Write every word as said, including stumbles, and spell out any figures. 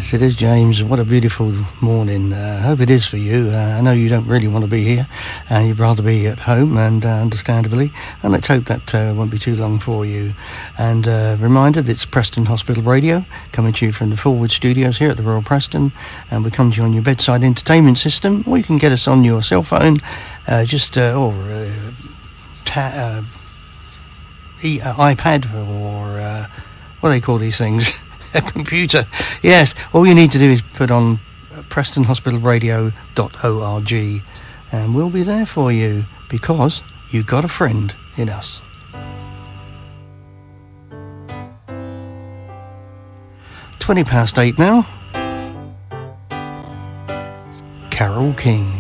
Yes, it is, James. What a beautiful morning. I uh, hope it is for you. Uh, I know you don't really want to be here, and uh, you'd rather be at home, and uh, understandably. And let's hope that uh, won't be too long for you. And uh, reminder, it's Preston Hospital Radio, coming to you from the Forward Studios here at the Royal Preston. And we come to you on your bedside entertainment system, or you can get us on your cell phone, uh, just, uh, or uh, ta- uh, e- uh, iPad, or uh, what do they call these things? A computer. Yes, all you need to do is put on preston hospital radio dot org, and we'll be there for you, because you've got a friend in us. Twenty past eight now. Carole King.